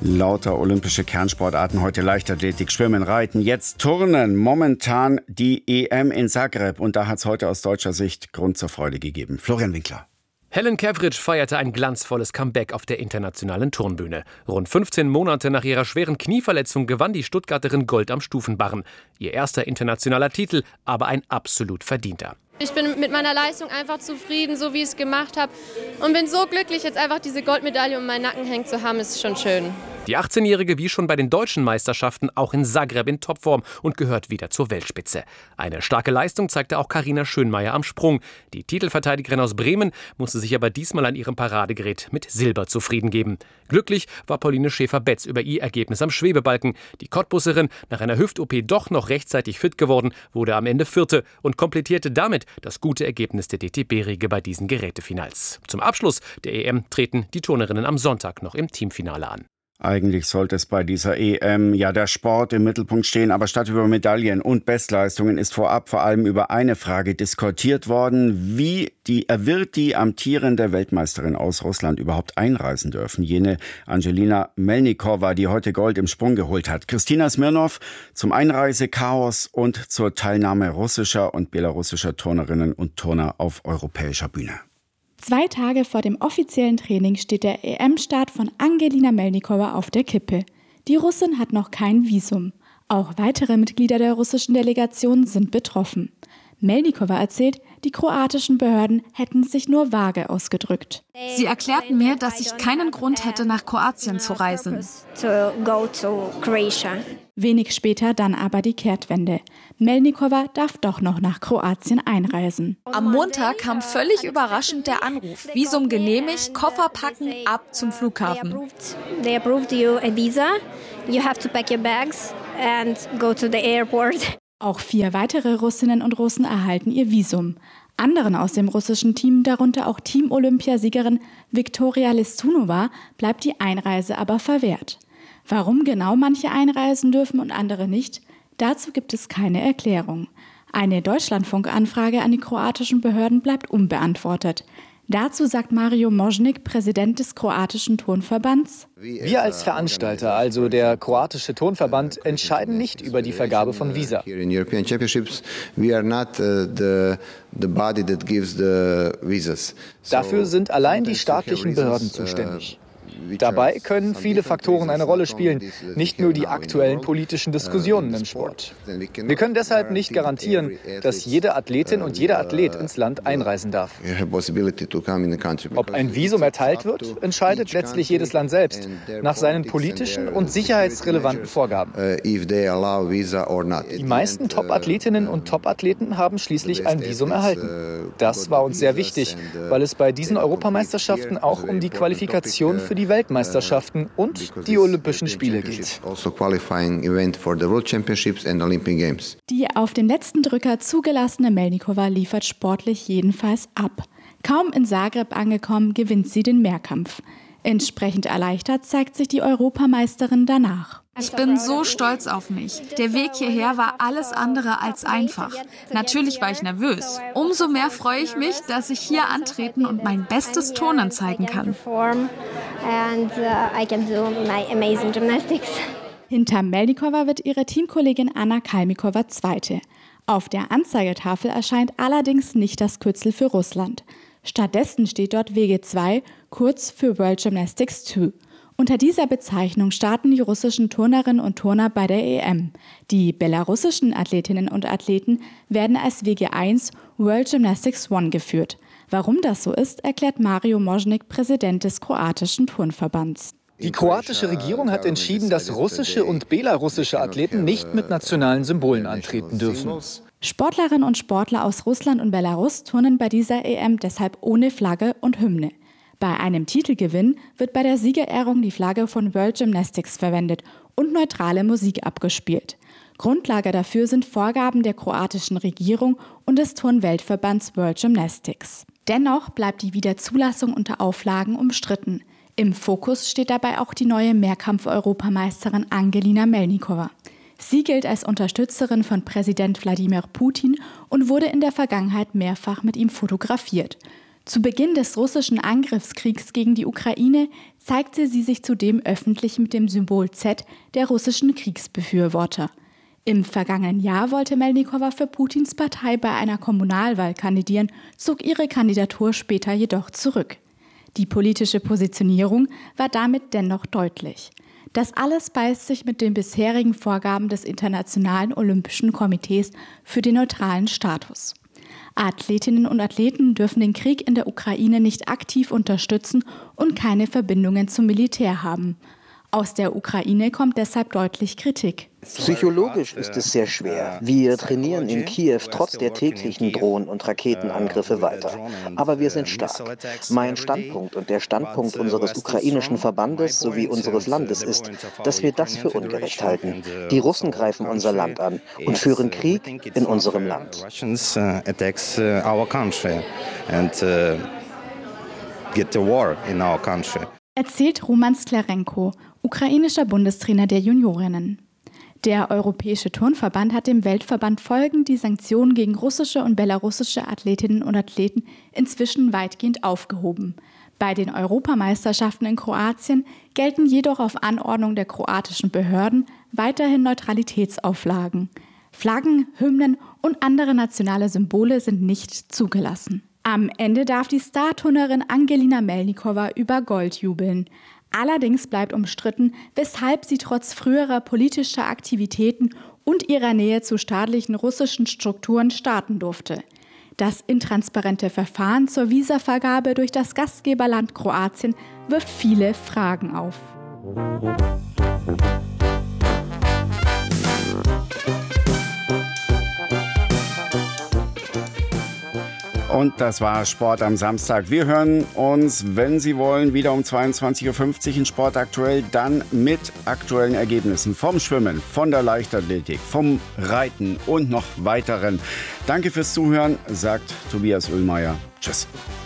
Lauter olympische Kernsportarten, heute Leichtathletik, Schwimmen, Reiten, jetzt Turnen. Momentan die EM in Zagreb und da hat es heute aus deutscher Sicht Grund zur Freude gegeben. Florian Winkler. Helen Kevric feierte ein glanzvolles Comeback auf der internationalen Turnbühne. Rund 15 Monate nach ihrer schweren Knieverletzung gewann die Stuttgarterin Gold am Stufenbarren. Ihr erster internationaler Titel, aber ein absolut verdienter. Ich bin mit meiner Leistung einfach zufrieden, so wie ich es gemacht habe. Und bin so glücklich, jetzt einfach diese Goldmedaille um meinen Nacken hängen zu haben, ist schon schön. Die 18-Jährige wie schon bei den deutschen Meisterschaften auch in Zagreb in Topform und gehört wieder zur Weltspitze. Eine starke Leistung zeigte auch Carina Schönmeier am Sprung. Die Titelverteidigerin aus Bremen musste sich aber diesmal an ihrem Paradegerät mit Silber zufrieden geben. Glücklich war Pauline Schäfer-Betz über ihr Ergebnis am Schwebebalken. Die Cottbusserin, nach einer Hüft-OP doch noch rechtzeitig fit geworden, wurde am Ende Vierte und komplettierte damit das gute Ergebnis der DTB-Riege bei diesen Gerätefinals. Zum Abschluss der EM treten die Turnerinnen am Sonntag noch im Teamfinale an. Eigentlich sollte es bei dieser EM ja der Sport im Mittelpunkt stehen, aber statt über Medaillen und Bestleistungen ist vorab vor allem über eine Frage diskutiert worden: wird die amtierende Weltmeisterin aus Russland überhaupt einreisen dürfen? Jene Angelina Melnikova, die heute Gold im Sprung geholt hat. Kristina Smirnow zum Einreisechaos und zur Teilnahme russischer und belarussischer Turnerinnen und Turner auf europäischer Bühne. 2 Tage vor dem offiziellen Training steht der EM-Start von Angelina Melnikova auf der Kippe. Die Russin hat noch kein Visum. Auch weitere Mitglieder der russischen Delegation sind betroffen. Melnikova erzählt, die kroatischen Behörden hätten sich nur vage ausgedrückt. Sie erklärten mir, dass ich keinen Grund hätte, nach Kroatien zu reisen. Wenig später dann aber die Kehrtwende. Melnikova darf doch noch nach Kroatien einreisen. Am Montag kam völlig überraschend der Anruf. Visum genehmigt, Koffer packen, ab zum Flughafen. They approved you a visa. You have to pack your bags and go to the airport. Auch 4 weitere Russinnen und Russen erhalten ihr Visum. Anderen aus dem russischen Team, darunter auch Team-Olympiasiegerin Viktoria Listunova, bleibt die Einreise aber verwehrt. Warum genau manche einreisen dürfen und andere nicht, dazu gibt es keine Erklärung. Eine Deutschlandfunk-Anfrage an die kroatischen Behörden bleibt unbeantwortet. Dazu sagt Mario Možnik, Präsident des kroatischen Turnverbands: Wir als Veranstalter, also der kroatische Turnverband, entscheiden nicht über die Vergabe von Visa. Dafür sind allein die staatlichen Behörden zuständig. Dabei können viele Faktoren eine Rolle spielen, nicht nur die aktuellen politischen Diskussionen im Sport. Wir können deshalb nicht garantieren, dass jede Athletin und jeder Athlet ins Land einreisen darf. Ob ein Visum erteilt wird, entscheidet letztlich jedes Land selbst, nach seinen politischen und sicherheitsrelevanten Vorgaben. Die meisten Top-Athletinnen und Top-Athleten haben schließlich ein Visum erhalten. Das war uns sehr wichtig, weil es bei diesen Europameisterschaften auch um die Qualifikation für die Weltmeisterschaften und die Olympischen Spiele geht. Die auf den letzten Drücker zugelassene Melnikova liefert sportlich jedenfalls ab. Kaum in Zagreb angekommen, gewinnt sie den Mehrkampf. Entsprechend erleichtert zeigt sich die Europameisterin danach. Ich bin so stolz auf mich. Der Weg hierher war alles andere als einfach. Natürlich war ich nervös. Umso mehr freue ich mich, dass ich hier antreten und mein bestes Turnen zeigen kann. Hinter Melnikova wird ihre Teamkollegin Anna Kalmikova Zweite. Auf der Anzeigetafel erscheint allerdings nicht das Kürzel für Russland. Stattdessen steht dort WG2, kurz für World Gymnastics 2. Unter dieser Bezeichnung starten die russischen Turnerinnen und Turner bei der EM. Die belarussischen Athletinnen und Athleten werden als WG1 World Gymnastics 1 geführt. Warum das so ist, erklärt Mario Možnik, Präsident des kroatischen Turnverbands. Die kroatische Regierung hat entschieden, dass russische und belarussische Athleten nicht mit nationalen Symbolen antreten dürfen. Sportlerinnen und Sportler aus Russland und Belarus turnen bei dieser EM deshalb ohne Flagge und Hymne. Bei einem Titelgewinn wird bei der Siegerehrung die Flagge von World Gymnastics verwendet und neutrale Musik abgespielt. Grundlage dafür sind Vorgaben der kroatischen Regierung und des Turnweltverbands World Gymnastics. Dennoch bleibt die Wiederzulassung unter Auflagen umstritten. Im Fokus steht dabei auch die neue Mehrkampf-Europameisterin Angelina Melnikova. Sie gilt als Unterstützerin von Präsident Wladimir Putin und wurde in der Vergangenheit mehrfach mit ihm fotografiert. Zu Beginn des russischen Angriffskriegs gegen die Ukraine zeigte sie sich zudem öffentlich mit dem Symbol Z der russischen Kriegsbefürworter. Im vergangenen Jahr wollte Melnikowa für Putins Partei bei einer Kommunalwahl kandidieren, zog ihre Kandidatur später jedoch zurück. Die politische Positionierung war damit dennoch deutlich. Das alles beißt sich mit den bisherigen Vorgaben des Internationalen Olympischen Komitees für den neutralen Status. Athletinnen und Athleten dürfen den Krieg in der Ukraine nicht aktiv unterstützen und keine Verbindungen zum Militär haben. Aus der Ukraine kommt deshalb deutlich Kritik. Psychologisch ist es sehr schwer. Wir trainieren in Kiew trotz der täglichen Drohnen- und Raketenangriffe weiter. Aber wir sind stark. Mein Standpunkt und der Standpunkt unseres ukrainischen Verbandes sowie unseres Landes ist, dass wir das für ungerecht halten. Die Russen greifen unser Land an und führen Krieg in unserem Land. Erzählt Roman Sklerenko, ukrainischer Bundestrainer der Juniorinnen. Der Europäische Turnverband hat dem Weltverband folgend die Sanktionen gegen russische und belarussische Athletinnen und Athleten inzwischen weitgehend aufgehoben. Bei den Europameisterschaften in Kroatien gelten jedoch auf Anordnung der kroatischen Behörden weiterhin Neutralitätsauflagen. Flaggen, Hymnen und andere nationale Symbole sind nicht zugelassen. Am Ende darf die Starturnerin Angelina Melnikowa über Gold jubeln. Allerdings bleibt umstritten, weshalb sie trotz früherer politischer Aktivitäten und ihrer Nähe zu staatlichen russischen Strukturen starten durfte. Das intransparente Verfahren zur Visavergabe durch das Gastgeberland Kroatien wirft viele Fragen auf. Und das war Sport am Samstag. Wir hören uns, wenn Sie wollen, wieder um 22.50 Uhr in Sport aktuell, dann mit aktuellen Ergebnissen vom Schwimmen, von der Leichtathletik, vom Reiten und noch weiteren. Danke fürs Zuhören, sagt Tobias Oehlmeier. Tschüss.